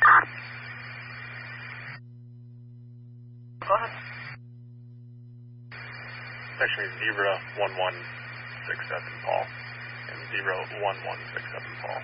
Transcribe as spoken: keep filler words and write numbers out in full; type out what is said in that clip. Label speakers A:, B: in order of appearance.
A: Go ahead.
B: Actually, zero one one six seven Paul and zero one one six seven Paul.